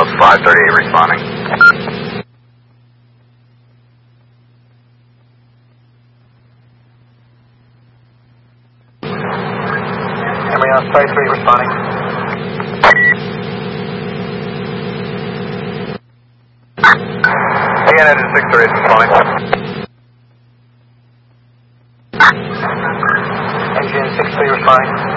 Delta 538 responding. Emily 53 responding. Again, engine 638 responding. Engine 63 responding.